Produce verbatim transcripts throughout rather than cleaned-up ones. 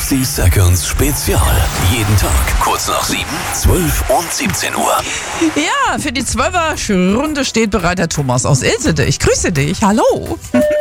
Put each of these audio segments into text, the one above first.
sechzig Seconds Spezial. Jeden Tag kurz nach sieben, zwölf und siebzehn Uhr. Ja, für die Zwölfer-Runde steht bereit der Thomas aus Ilsede. Ich grüße dich. Hallo.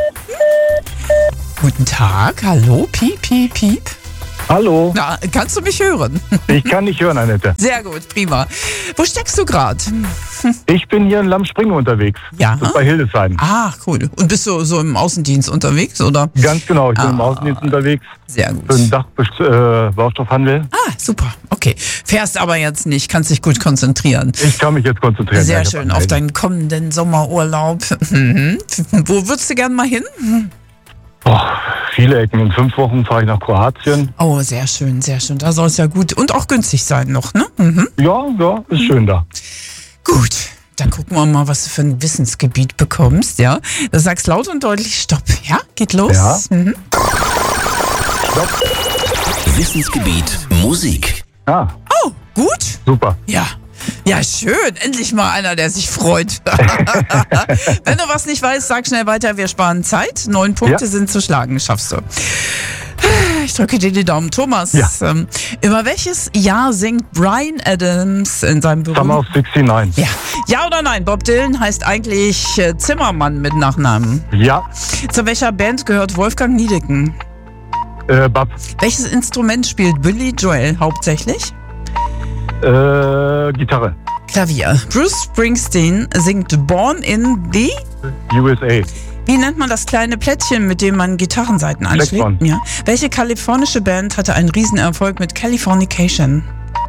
Guten Tag. Hallo. Piep, piep, piep. Hallo. Na, kannst du mich hören? Ich kann nicht hören, Annette. Sehr gut, prima. Wo steckst du gerade? Ich bin hier in Lamspringe unterwegs. Ja. Das ist bei Hildesheim. Ah, cool. Und bist du so im Außendienst unterwegs, oder? Ganz genau, ich bin ah, im Außendienst unterwegs. Sehr gut. Für den Dachbaustoffhandel. Äh, ah, super. Okay. Fährst aber jetzt nicht, kannst dich gut konzentrieren. Ich kann mich jetzt konzentrieren. Sehr ja, schön, auf deinen kommenden Sommerurlaub. Wo würdest du gern mal hin? Oh, viele Ecken. In fünf Wochen fahre ich nach Kroatien. Oh, sehr schön, sehr schön. Da soll es ja gut und auch günstig sein noch, ne? Mhm. Ja, ja, ist schön da. Gut, dann gucken wir mal, was du für ein Wissensgebiet bekommst, ja? Du sagst laut und deutlich Stopp, ja? Geht los? Ja. Mhm. Stopp. Wissensgebiet Musik. Ah, Oh, gut. super. Ja. Ja, schön. Endlich mal einer, der sich freut. Wenn du was nicht weißt, sag schnell weiter. Wir sparen Zeit. Neun Punkte Ja. sind zu schlagen. Schaffst du. Ich drücke dir die Daumen. Thomas, Ja. ähm, über welches Jahr singt Bryan Adams in seinem Beruf? Summer of sixty-nine. Ja. Ja oder nein? Bob Dylan heißt eigentlich äh, Zimmermann mit Nachnamen. Ja, Zu welcher Band gehört Wolfgang Niedecken? äh, Bab. Welches Instrument spielt Billy Joel hauptsächlich? Äh, Gitarre. Klavier. Bruce Springsteen singt Born in the... U S A. Wie nennt man das kleine Plättchen, mit dem man Gitarrensaiten anschlägt? Blackthorn. Ja. Welche kalifornische Band hatte einen Riesenerfolg mit Californication?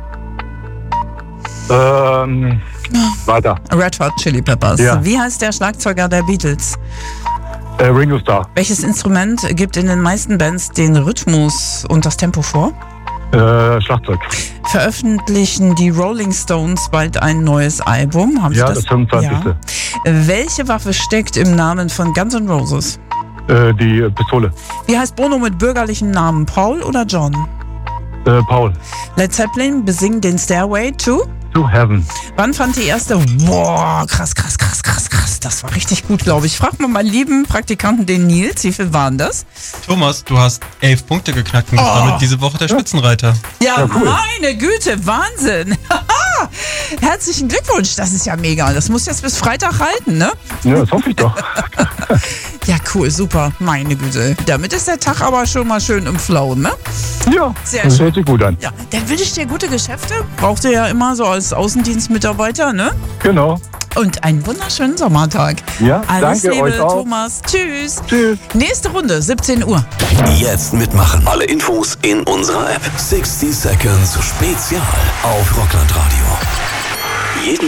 Ähm, weiter. Red Hot Chili Peppers. Ja. Wie heißt der Schlagzeuger der Beatles? Äh, Ringo Starr. Welches Instrument gibt in den meisten Bands den Rhythmus und das Tempo vor? Äh, Schlagzeug. Veröffentlichen die Rolling Stones bald ein neues Album? Haben Sie Ja, das? das fünfundzwanzigste. Ja. Welche Waffe steckt im Namen von Guns N' Roses? Äh, die äh, Pistole. Wie heißt Bono mit bürgerlichem Namen? Paul oder John? Äh, Paul. Led Zeppelin besingen den Stairway to? To Heaven. Wann fand die erste? Boah, krass, krass, krass, krass, krass. Das war richtig gut, glaube ich. Frag mal meinen lieben Praktikanten, den Nils, wie viel waren das? Thomas, du hast elf Punkte geknackt und bist Oh. damit diese Woche der Spitzenreiter. Ja, Ja, cool. meine Güte, Wahnsinn. Herzlichen Glückwunsch, das ist ja mega. Das muss jetzt bis Freitag halten, ne? Ja, das hoffe ich doch. Ja, cool, super. Meine Güte. Damit ist der Tag aber schon mal schön im Flow, ne? Ja, Sehr das schön. hört sich gut an. Ja, dann wünsche ich dir gute Geschäfte. Braucht ihr ja immer so als Außendienstmitarbeiter, ne? Genau. Und einen wunderschönen Sommertag. Ja, Alles danke Liebe, euch auch. Thomas. Tschüss. Tschüss. Nächste Runde, siebzehn Uhr. Jetzt mitmachen. Alle Infos in unserer App. sechzig Seconds Spezial auf Rockland Radio. Jeden